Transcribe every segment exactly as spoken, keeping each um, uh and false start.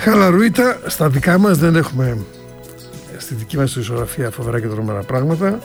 Χαλαρούιτα, στα δικά μας δεν έχουμε, στη δική μας ισογραφία, φοβερά και τρομερά πράγματα.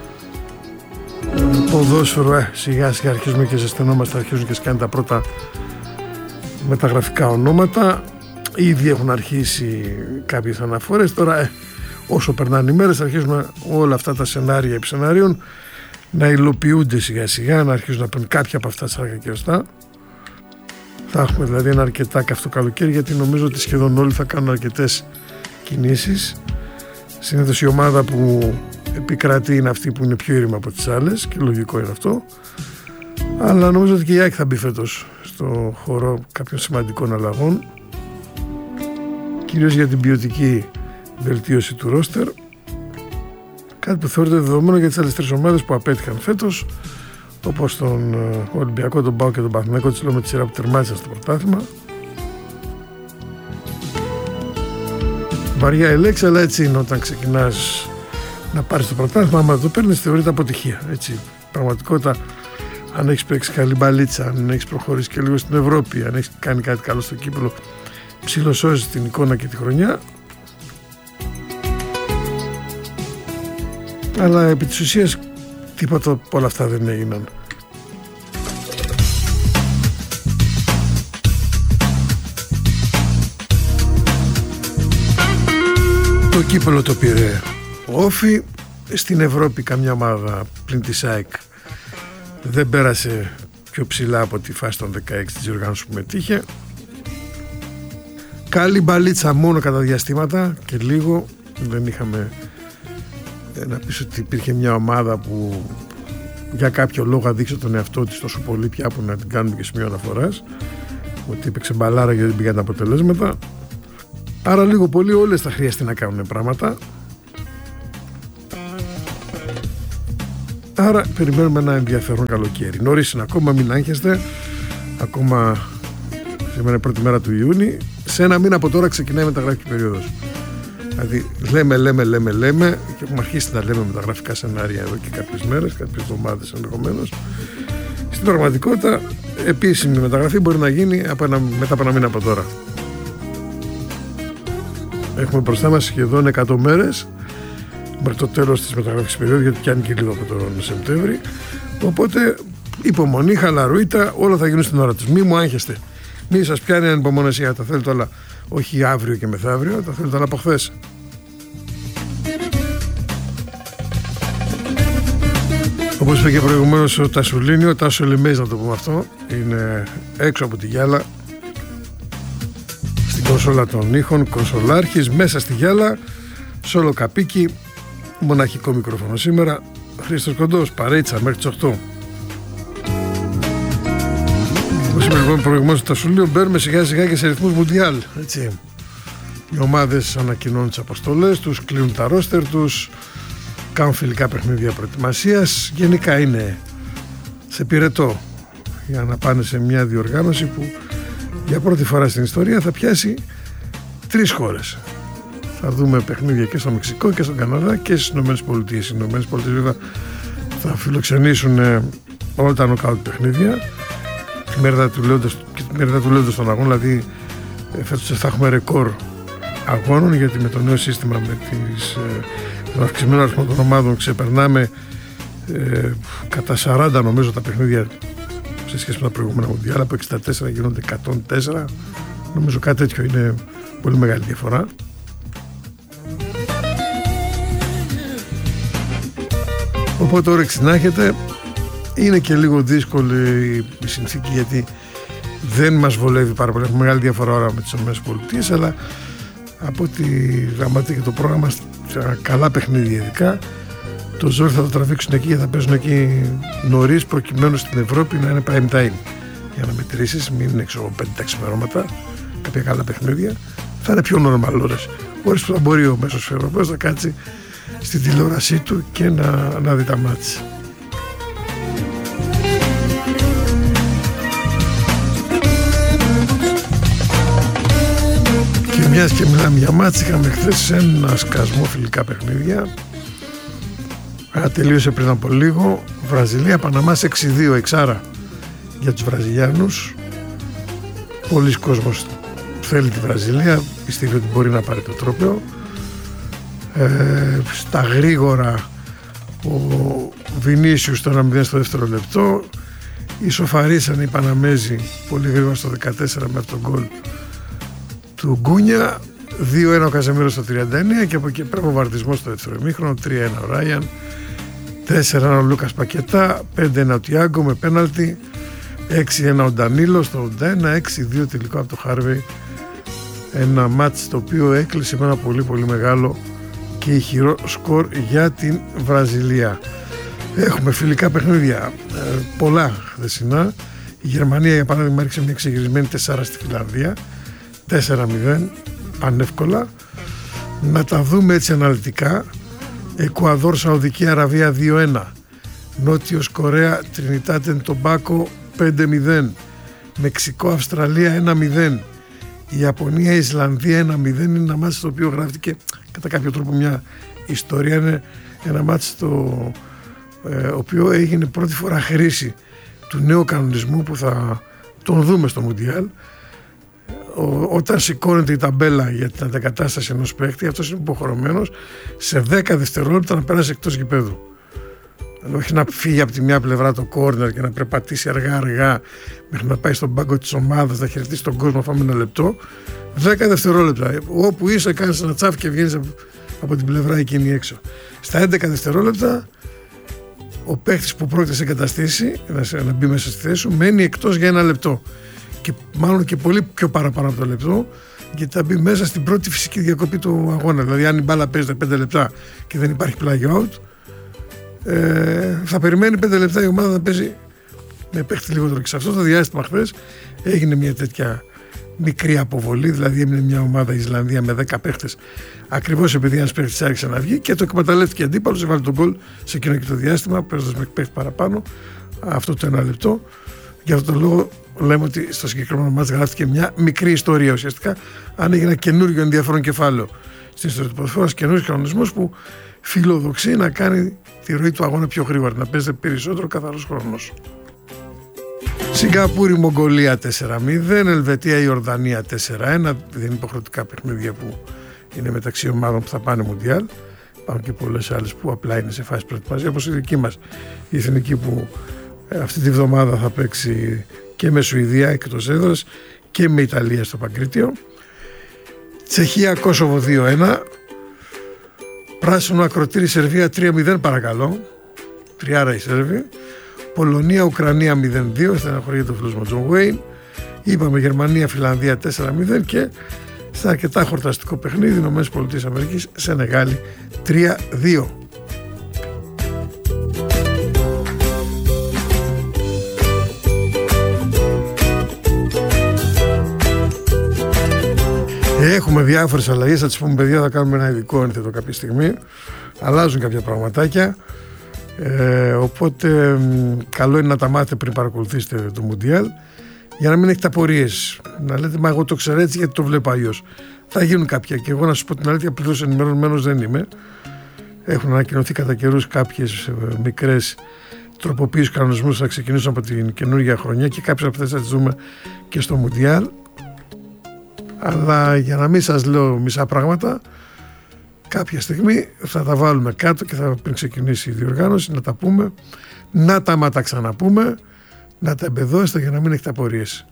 Ποδόσφαιρο, ε, σιγά σιγά αρχίζουμε και ζεσθενόμαστε, αρχίζουν και σκάνε τα πρώτα μεταγραφικά ονόματα. Ήδη έχουν αρχίσει κάποιες αναφορές. Τώρα ε, όσο περνάνε οι μέρες αρχίζουμε όλα αυτά τα σενάρια επί σενάριων να υλοποιούνται σιγά σιγά, να αρχίζουν να παίρνουν κάποια από αυτά σάρκα και οστά. Θα έχουμε δηλαδή ένα αρκετά καυτό καλοκαίρι, γιατί νομίζω ότι σχεδόν όλοι θα κάνουν αρκετές κινήσεις. Συνήθως η ομάδα που επικρατεί είναι αυτή που είναι πιο ήρεμα από τις άλλες και λογικό είναι αυτό. Αλλά νομίζω ότι και η ΑΕΚ θα μπει φέτος στο χώρο κάποιων σημαντικών αλλαγών, κυρίως για την ποιοτική βελτίωση του ρόστερ, κάτι που θεωρείται δεδομένο για τις άλλες τρεις ομάδες που απέτυχαν φέτος, όπως τον Ολυμπιακό, τον ΠΑΟΚ και τον Παναθηναϊκό, τις λέω με τη σειρά που τερμάτισαν στο πρωτάθλημα. Βαριά η λέξη, αλλά έτσι είναι όταν ξεκινάς να πάρεις το πρωτάθλημα. Άμα το παίρνεις θεωρείται αποτυχία. Έτσι, πραγματικότητα, αν έχεις παίξει καλή μπαλίτσα, αν έχεις προχωρήσει και λίγο στην Ευρώπη, αν έχεις κάνει κάτι καλό στο κύπελλο, ψιλοσώζεις την εικόνα και τη χρονιά. Αλλά επί της ουσίας τίποτα από όλα αυτά δεν έγιναν. Το κύπελλο το πήρε ο Όφη. Στην Ευρώπη καμιά ομάδα πλην της ΑΕΚ δεν πέρασε πιο ψηλά από τη φάση των δεκαέξι της διοργάνωσης που μετήχε. Καλή μπαλίτσα μόνο κατά διαστήματα και λίγο. Δεν είχαμε να πεις ότι υπήρχε μια ομάδα που για κάποιο λόγο δείξει τον εαυτό της τόσο πολύ πια που να την κάνουμε και σημείο αναφοράς, ότι έπαιξε μπαλάρα γιατί δεν πήγαν τα αποτελέσματα. Άρα λίγο πολύ όλες θα χρειαστεί να κάνουν πράγματα. Άρα περιμένουμε ένα ενδιαφέρον καλοκαίρι. Νωρίς είναι ακόμα, μην άγχεστε. Ακόμα σήμερα είναι πρώτη μέρα του Ιούνιου. Σε ένα μήνα από τώρα ξεκινάει η μεταγραφική περίοδος. Δηλαδή λέμε, λέμε, λέμε, λέμε και έχουμε αρχίσει να λέμε μεταγραφικά σενάρια εδώ και κάποιες μέρες, κάποιες εβδομάδες ενδεχομένως. Στην πραγματικότητα επίσημη μεταγραφή μπορεί να γίνει από ένα, μετά από ένα μήνα από τώρα. Έχουμε μπροστά μας σχεδόν εκατό μέρες μέχρι το τέλος της μεταγραφικής περίοδου, γιατί πιάνει και λίγο από τον Σεπτέμβρη. Οπότε υπομονή, χαλαρούιτα, όλα θα γίνουν στην ώρα τους. Μη μου άγχεστε. Μη σας πιάνει ανυπομονησία. Τα θέλετε όλα, όχι αύριο και μεθαύριο, τα θέλετε όλα από χθες. Όπως είπε και προηγουμένως ο Τασουλίνη, ο Τάσο Λιμέης, να το πούμε αυτό, είναι έξω από τη γυάλα, στην κονσόλα των ήχων, κονσολάρχης, μέσα στη γυάλα, σόλο καπίκι, μοναχικό μικρόφωνο σήμερα. Χρήστος Κοντός, παρέτσα μέχρι τις οκτώ. Όπως είπε λοιπόν προηγουμένως ο Τασουλίνη, μπαίνουμε σιγά σιγά και σε ρυθμούς μουντιάλ, έτσι. Οι ομάδες ανακοινώνουν τις αποστολές τους, κλείνουν τα ρόστερ τους, κάνουν φιλικά παιχνίδια προετοιμασίας. Γενικά είναι σε πυρετό για να πάνε σε μια διοργάνωση που για πρώτη φορά στην ιστορία θα πιάσει τρεις χώρες. Θα δούμε παιχνίδια και στο Μεξικό και στον Καναδά και στις Ηνωμένες Πολιτείες. Οι Ηνωμένες Πολιτείες βέβαια θα φιλοξενήσουν όλα τα νοκάουτ παιχνίδια τη μέρα του λέοντος, και τη μέρα του λέοντος των αγώνων. Δηλαδή φέτος θα έχουμε ρεκόρ αγώνων, γιατί με το νέο σύστημα, με τις, τον αυξημένο αριθμό των ομάδων ξεπερνάμε ε, κατά σαράντα νομίζω τα παιχνίδια σε σχέση με τα προηγούμενα μουντιάλ. Από εξήντα τέσσερα γίνονται εκατόν τέσσερα, νομίζω κάτι τέτοιο, είναι πολύ μεγάλη διαφορά. Οπότε όρεξη να έχετε. Είναι και λίγο δύσκολη η συνθήκη, γιατί δεν μας βολεύει πάρα πολύ. Έχουμε μεγάλη διαφορά ώρα με τις ΗΠΑ, αλλά από ό,τι γραμματεί και το πρόγραμμα, καλά παιχνίδια ειδικά, το ζόρι θα το τραβήξουν εκεί και θα παίζουν εκεί νωρίς, προκειμένου στην Ευρώπη να είναι prime time. Για να μετρήσεις, μην είναι έξω πέντε τα ξημερώματα, κάποια καλά παιχνίδια. Θα είναι πιο normal ώρες. Ώρες που θα μπορεί ο μέσος Ευρωπαίος να κάτσει στην τηλεόρασή του και να, να δει τα μάτς. Και μιας και μιλάμε για μάτς, είχαμε χθες ένα σκασμό φιλικά παιχνίδια. Α, τελείωσε πριν από λίγο. Βραζιλία, Παναμάς έξι δύο, εξάρα για τους Βραζιλιάνους. Πολλοί κόσμος θέλει τη Βραζιλία, πιστεύει ότι μπορεί να πάρει το τρόπαιο. Ε, στα γρήγορα ο Βινίσιους το ένα μηδέν στο δεύτερο λεπτό, ισοφαρίσαν οι Παναμέζοι πολύ γρήγορα στο δεκατέσσερα με αυτόν τον γκολ του Γκούνια. δύο ένα ο Καζεμίρος στο τριάντα εννέα και από εκεί πέρα ο βαρτισμός στο δεύτερο ημίχρονο. τρία ένα ο Ράιαν, τέσσερα ένα ο Λούκας Πακετά, πέντε ένα ο Τιάγκο με πέναλτι, έξι ένα ο Ντανίλο στο ογδόντα ένα, έξι δύο τελικό από το Χάρβεϊ. Ένα μάτς το οποίο έκλεισε με ένα πολύ πολύ μεγάλο και ηχηρό σκορ για την Βραζιλία. Έχουμε φιλικά παιχνίδια ε, πολλά χθεσινά. Η Γερμανία για παράδειγμα έριξε μια ξεγυρισμένη τέσσερα στη Φιλανδία, τέσσερα μηδέν πανεύκολα. Να τα δούμε έτσι αναλυτικά. Εκουαδόρ Σαουδική Αραβία δύο ένα, Νότιος Κορέα Τρινιτάτ εντ Τομπάκο πέντε μηδέν, Μεξικό Αυστραλία ένα μηδέν, η Ιαπωνία Ισλανδία ένα μηδέν. Είναι ένα μάτι στο οποίο γράφτηκε κατά κάποιο τρόπο μια ιστορία. Είναι ένα μάτι στο ε, οποίο έγινε πρώτη φορά χρήση του νέου κανονισμού που θα τον δούμε στο Μουντιάλ. Ο, όταν σηκώνεται η ταμπέλα για την αντεκατάσταση ενός παίκτη, αυτός είναι υποχρεωμένος σε δέκα δευτερόλεπτα να περάσει εκτός γηπέδου. Όχι να φύγει από τη μια πλευρά το κόρνερ και να περπατήσει αργά αργά μέχρι να πάει στον πάγκο της ομάδας, να χαιρετήσει τον κόσμο, να φάμε ένα λεπτό. δέκα δευτερόλεπτα. Όπου είσαι, κάνεις ένα τσάφ και βγαίνεις από, από την πλευρά εκείνη έξω. Στα έντεκα δευτερόλεπτα, ο παίκτης που πρόκειται σε εγκαταστήσει να, να μπει μέσα στη θέση σου μένει εκτός για ένα λεπτό. Και μάλλον και πολύ πιο παραπάνω από το λεπτό, γιατί θα μπει μέσα στην πρώτη φυσική διακοπή του αγώνα. Δηλαδή, αν η μπάλα παίζεται πέντε λεπτά και δεν υπάρχει πλάγιο out, ε, θα περιμένει πέντε λεπτά η ομάδα να παίζει με παίχτη λιγότερο. Και σε αυτό το διάστημα, χθες έγινε μια τέτοια μικρή αποβολή. Δηλαδή, έμεινε μια ομάδα Ισλανδία με δέκα παίχτες, ακριβώς επειδή ένας παίχτης άρχισε να βγει και το εκμεταλλεύτηκε αντίπαλος, έβαλε τον γκολ σε εκείνο και το διάστημα, παίζοντας με παίχτη παραπάνω, αυτό το ένα λεπτό. Γι' αυτό το λόγο λέμε ότι στο συγκεκριμένο μάτς γράφτηκε μια μικρή ιστορία. Ουσιαστικά άνοιγε ένα καινούριο ενδιαφέρον κεφάλαιο στην ιστορία του ποδοσφαίρου, ένας καινούριος κανονισμός που φιλοδοξεί να κάνει τη ροή του αγώνα πιο γρήγορα, να παίζεται περισσότερο καθαρός χρόνος. Σιγκαπούρη Μογγολία τέσσερα μηδέν, Ελβετία Ιορδανία τέσσερα ένα. Δεν είναι υποχρεωτικά παιχνίδια που είναι μεταξύ ομάδων που θα πάνε Μουντιάλ. Υπάρχουν και πολλές άλλες που απλά είναι σε φάση προετοιμασία, όπως η δική μας η εθνική που αυτή τη βδομάδα θα παίξει και με Σουηδία εκτός έδρας και με Ιταλία στο Παγκρίτιο. Τσεχία Κόσοβο δύο ένα, Πράσινο Ακροτήρι Σερβία τρία μηδέν παρακαλώ, τριάρα η Σέρβη. Πολωνία Ουκρανία μηδέν δύο, στεναχωρείται το φίλος μου Τζον Γουέιν. Είπαμε Γερμανία Φιλανδία τέσσερα μηδέν και στα αρκετά χορταστικό παιχνίδι Ηνωμένες Πολιτείες Αμερικής Σενεγάλη τρία δύο. Έχουμε διάφορες αλλαγές, θα τις πούμε παιδιά, θα κάνουμε ένα ειδικό ένθετο κάποια στιγμή. Αλλάζουν κάποια πραγματάκια, ε, οπότε καλό είναι να τα μάθετε πριν παρακολουθήσετε το Μουντιάλ, για να μην έχετε απορίες. Να λέτε, μα εγώ το ξέρω έτσι γιατί το βλέπω αλλιώς. Θα γίνουν κάποια και εγώ να σας πω την αλήθεια, πλήρως ενημερωμένος δεν είμαι. Έχουν ανακοινωθεί κατά καιρούς κάποιες μικρές τροποποίησεις κανονισμούς, θα ξεκινήσουν από την καινούργια χρονιά και κάποιες από αυτές θα τις δούμε και στο Μουντιάλ. Αλλά για να μην σας λέω μισά πράγματα, κάποια στιγμή θα τα βάλουμε κάτω και θα πριν ξεκινήσει η διοργάνωση να τα πούμε, να τα μα τα ξαναπούμε, να τα εμπεδώσετε για να μην έχετε απορίες.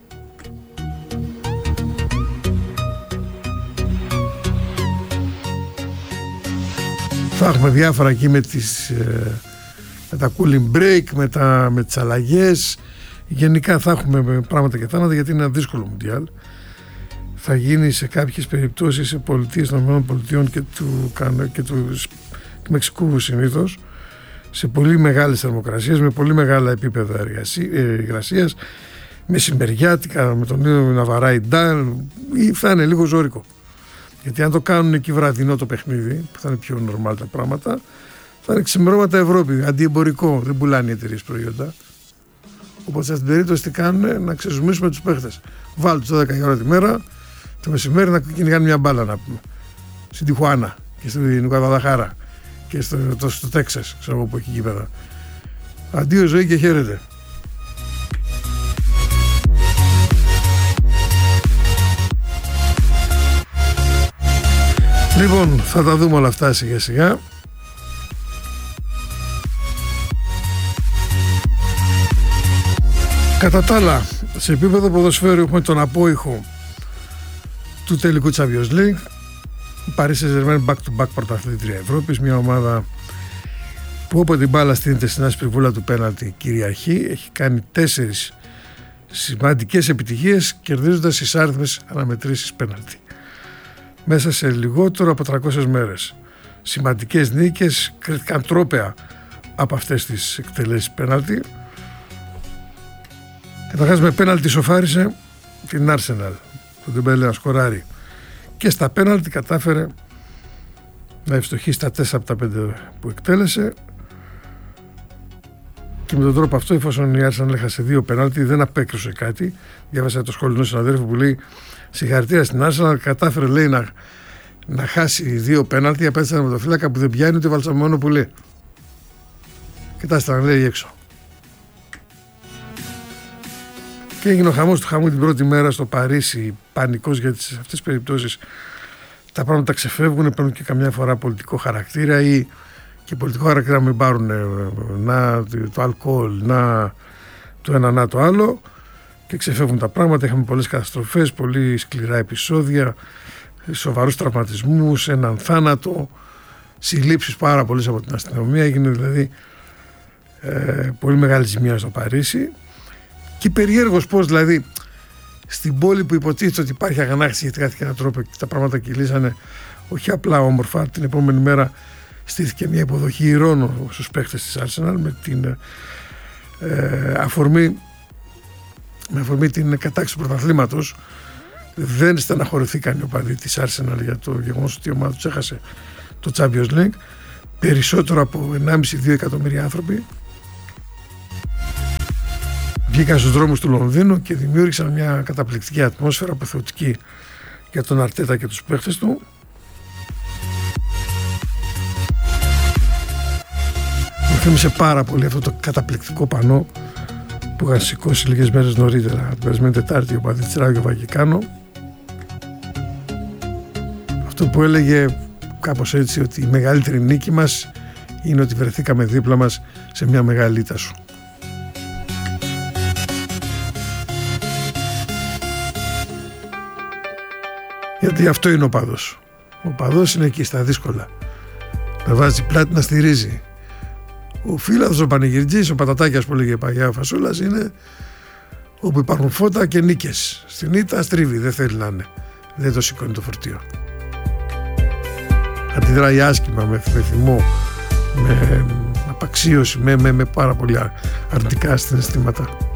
Θα έχουμε διάφορα εκεί με, τις, με τα cooling break, με, τα, με τις αλλαγές. Γενικά θα έχουμε πράγματα και θάνατα γιατί είναι ένα δύσκολο Μουντιάλ. Θα γίνει σε κάποιες περιπτώσεις σε πολιτείες των ΗΠΑ και του, και του, του Μεξικού συνήθως, σε πολύ μεγάλες θερμοκρασίες, με πολύ μεγάλα επίπεδα εργασίας, μεσημεριάτικα, με τον ήλιο να βαράει ντάλ, ή θα είναι λίγο ζώρικο. Γιατί αν το κάνουν εκεί βραδινό το παιχνίδι, που θα είναι πιο normal τα πράγματα, θα είναι ξημερώματα Ευρώπη, αντιεμπορικό, δεν πουλάνε οι εταιρείες προϊόντα. Οπότε σε αυτήν την περίπτωση τι κάνουν, να ξεζουμίσουμε τους παίχτες. Βάλουν τους δώδεκα η ώρα τη μέρα, το μεσημέρι να κυνηγάνε μια μπάλα, να πούμε. Στην Τιχουάνα και στην Γουαδαλαχάρα και στο, το, στο Τέξας, ξέρω εγώ που έχει γήπεδα. Αντίο ζωή και χαίρετε. Λοιπόν, θα τα δούμε όλα αυτά σιγά σιγά. Κατά τα άλλα, σε επίπεδο ποδοσφαίρου έχουμε τον απόϊχο του τελικού Champions League. Η Paris Saint-Germain back to back πρωταθλήτρια Ευρώπης, μια ομάδα που όποτε την μπάλα στείνεται στην άσπρη βούλα του πέναλτι κυριαρχεί. Έχει κάνει τέσσερις σημαντικές επιτυχίες κερδίζοντας εισάριθμες αναμετρήσεις πέναλτι μέσα σε λιγότερο από τριακόσιες μέρες. Σημαντικές νίκες, κρίθηκαν τρόπαια από αυτές τις εκτελέσεις πέναλτι. Καταρχάς με πέναλτι σοφάρισε την Arsenal, τον Ντεμπέλε να σκοράρει, και στα πέναλτι κατάφερε να ευστοχίσει στα τέσσερα από τα πέντε που εκτέλεσε, και με τον τρόπο αυτό, εφόσον η Arsenal έχασε δύο πέναλτι, δεν απέκρουσε κάτι. Διάβασα το σχολείο ενός συναδέλφου που λέει: συγχαρητήρια στην Arsenal, κατάφερε, λέει, να, να χάσει δύο πέναλτι απέναντι με το φύλακα που δεν πιάνει ούτε βαλσαμόνο που λέει. Κοιτάξτε να λέει έξω. Και έγινε ο χαμός του χαμού την πρώτη μέρα στο Παρίσι, πανικός, γιατί σε αυτές τις περιπτώσεις τα πράγματα ξεφεύγουν, παίρνουν και καμιά φορά πολιτικό χαρακτήρα, ή και πολιτικό χαρακτήρα μην πάρουν να, το αλκοόλ, να το ένα να το άλλο, και ξεφεύγουν τα πράγματα. Είχαμε πολλές καταστροφές, πολύ σκληρά επεισόδια, σοβαρούς τραυματισμούς, έναν θάνατο, συλλήψεις πάρα πολλές από την αστυνομία. Έγινε δηλαδή ε, πολύ μεγάλη ζημιά στο Παρίσι. Και περιέργως πως δηλαδή στην πόλη που υποτίθεται ότι υπάρχει αγανάκτηση, γιατί κάτι και έναν τρόπο και τα πράγματα κυλήσανε όχι απλά όμορφα, την επόμενη μέρα στήθηκε μια υποδοχή ηρώνων στους παίκτες της Arsenal με την ε, αφορμή με αφορμή την κατάκτηση του πρωταθλήματος. Δεν στεναχωρηθήκαν οι οπαδοί της Arsenal για το γεγονός ότι η ομάδα τους έχασε το Champions League. Περισσότερο από ενάμιση με δύο εκατομμύρια άνθρωποι βγήκαν στους δρόμους του Λονδίνου και δημιούργησαν μια καταπληκτική ατμόσφαιρα αποθεωτική για τον Αρτέτα και τους παίχτες του. Μου θύμισε πάρα πολύ αυτό το καταπληκτικό πανό που είχαν σηκώσει λίγες μέρες νωρίτερα, την περασμένη Τετάρτη, ο παδί της Ράγιο Βαγικάνο. Αυτό που έλεγε κάπως έτσι, ότι η μεγαλύτερη νίκη μας είναι ότι βρεθήκαμε δίπλα μας σε μια μεγάλη ήττα σου. Γιατί αυτό είναι ο παδός. Ο παδός είναι εκεί στα δύσκολα. Να βάζει πλάτη, να στηρίζει. Ο φίλαθος, ο πανηγυρτζής, ο πατατάκιας που λέγε παγιά ο Φασούλας, είναι όπου υπάρχουν φώτα και νίκες. Στην ήττα στρίβει, δεν θέλει να είναι. Δεν το σηκώνει το φορτίο. Αντιδράει άσχημα, με, με θυμό, με απαξίωση, με, με, με πάρα πολλά αρνητικά συναισθήματα.